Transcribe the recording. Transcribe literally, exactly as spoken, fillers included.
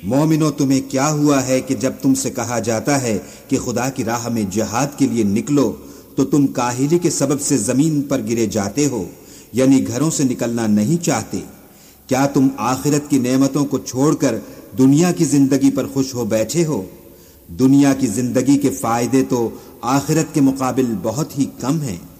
मोमिनो, तुम्हें क्या हुआ है कि जब तुमसे कहा जाता है कि खुदा की राह में जिहाद के लिए निकलो तो तुम काहिली के सबब से जमीन पर गिरे जाते हो, यानी घरों से निकलना नहीं चाहते। क्या तुम आखिरत की नेमतों को छोड़कर दुनिया की जिंदगी पर खुश हो बैठे हो? दुनिया की जिंदगी के फायदे तो आखिरत के मुकाबिल बहुत ही कम हैं।